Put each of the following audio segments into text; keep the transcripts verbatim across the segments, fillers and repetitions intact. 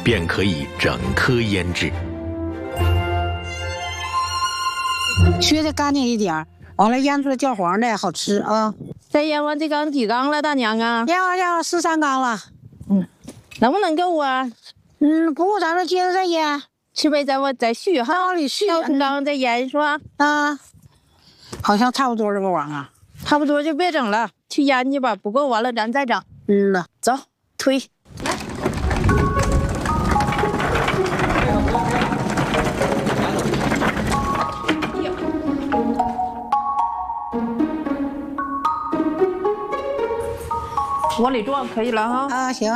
便可以整颗腌制。 削的干净一点，完了腌出来焦黄的好吃啊！ 再腌完这缸几缸了，大娘啊？ 腌完腌完四三缸了。 嗯，能不能够啊？ 嗯，不够咱们接着再腌。 是呗，咱我再续哈， 往里续， 倒成缸再腌是吧？ 啊，好像差不多这个网啊， 差不多就别整了，去腌去吧。不够完了咱再整。 嗯呐， 走，推。往里撞可以了哈。 啊，行。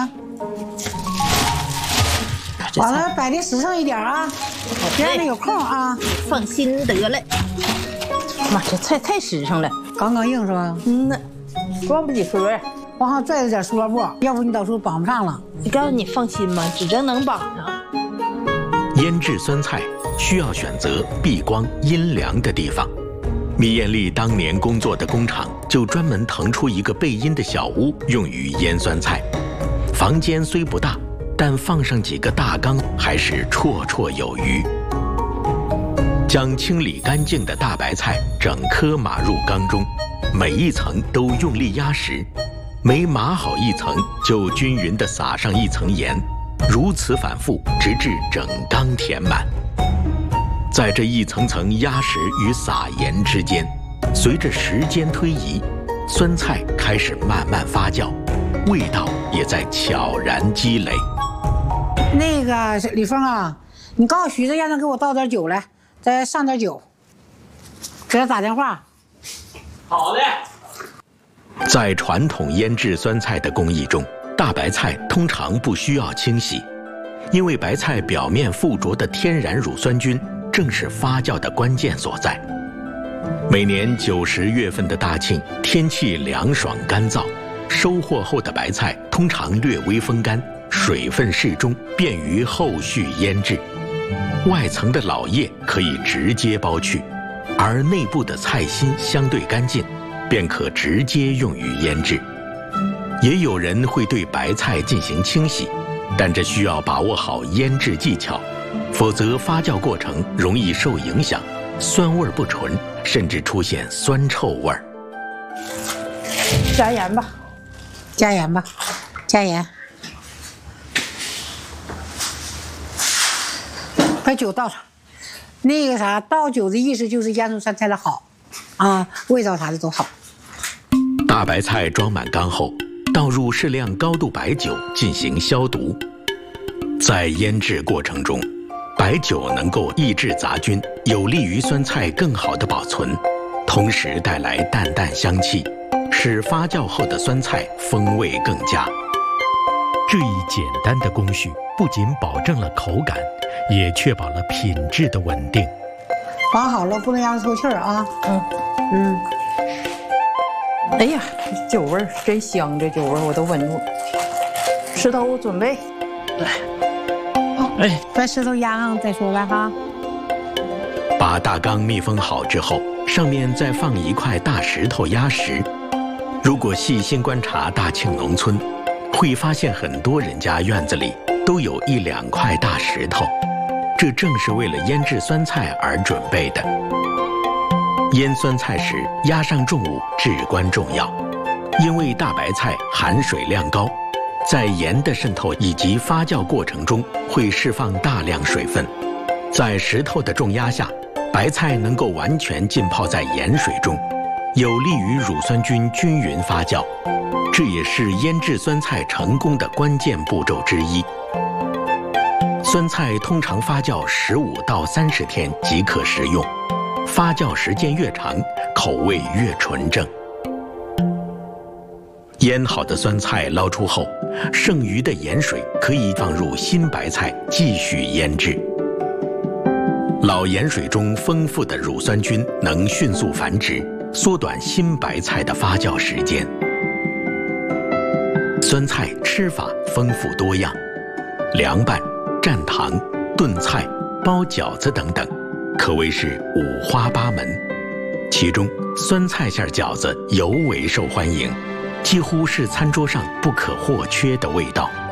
完了，摆的实诚一点啊，别让有空啊。 放心得了。妈，这菜太实诚了， 刚刚硬是吧？ 嗯呐，装不几盒。 往上拽着点塑料布，要不你到时候绑不上了。 你告诉你放心吧，指定能绑上。 腌制酸菜需要选择避光、阴凉的地方。米艳丽当年工作的工厂就专门腾出一个背阴的小屋，用于腌酸菜。房间虽不大，但放上几个大缸还是绰绰有余。将清理干净的大白菜整颗码入缸中，每一层都用力压实，每码好一层就均匀地撒上一层盐，如此反复，直至整缸填满。在这一层层压实与撒盐之间，随着时间推移，酸菜开始慢慢发酵，味道也在悄然积累。 那个李峰啊，你告诉徐子让他给我倒点酒来，再上点酒，给他打电话。 好的。 在传统腌制酸菜的工艺中，大白菜通常不需要清洗，因为白菜表面附着的天然乳酸菌正是发酵的关键所在。每年九十月份的大庆，天气凉爽干燥，收获后的白菜通常略微风干，水分适中，便于后续腌制。外层的老叶可以直接剥去，而内部的菜心相对干净，便可直接用于腌制。也有人会对白菜进行清洗，但这需要把握好腌制技巧，否则发酵过程容易受影响，酸味不纯，甚至出现酸臭味儿。 加盐吧， 加盐吧，加盐。把酒倒上。那个啥，倒酒的意思就是腌出酸菜的好，啊，味道啥的都好。 大白菜装满缸后，倒入适量高度白酒进行消毒。在腌制过程中，白酒能够抑制杂菌，有利于酸菜更好的保存，同时带来淡淡香气，使发酵后的酸菜风味更佳。这一简单的工序不仅保证了口感，也确保了品质的稳定。 绑好了，不能让它透气儿啊。 嗯嗯。 哎呀，酒味儿真香，这酒味儿我都闻住了。石头准备。 哎，把石头压上再说吧哈。 把大缸密封好之后，上面再放一块大石头压实。如果细心观察大庆农村，会发现很多人家院子里都有一两块大石头，这正是为了腌制酸菜而准备的。腌酸菜时压上重物至关重要，因为大白菜含水量高，在盐的渗透以及发酵过程中会释放大量水分，在石头的重压下，白菜能够完全浸泡在盐水中，有利于乳酸菌均匀发酵，这也是腌制酸菜成功的关键步骤之一。酸菜通常发酵十五到三十天即可食用，发酵时间越长，口味越纯正。腌好的酸菜捞出后，剩余的盐水可以放入新白菜继续腌制。老盐水中丰富的乳酸菌能迅速繁殖，缩短新白菜的发酵时间。酸菜吃法丰富多样，凉拌、蘸糖、炖菜、包饺子等等，可谓是五花八门。其中酸菜馅饺子尤为受欢迎，几乎是餐桌上不可或缺的味道。